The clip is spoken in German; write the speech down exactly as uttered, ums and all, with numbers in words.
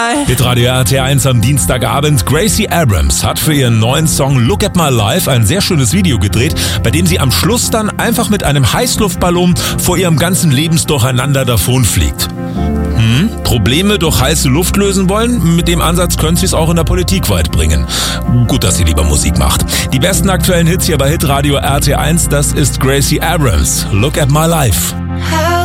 life. Hitradio R T eins am Dienstagabend. Gracie Abrams hat für ihren neuen Song Look at My Life ein sehr schönes Video gedreht, bei dem sie am Schluss dann einfach mit einem Heißluftballon vor ihrem ganzen Lebensdurcheinander davonfliegt. Hm? Probleme durch heiße Luft lösen wollen? Mit dem Ansatz können sie es auch in der Politik weit bringen. Gut, dass sie lieber Musik macht. Die besten aktuellen Hits hier bei Hitradio R T eins, das ist Gracie Abrams. Look at My Life.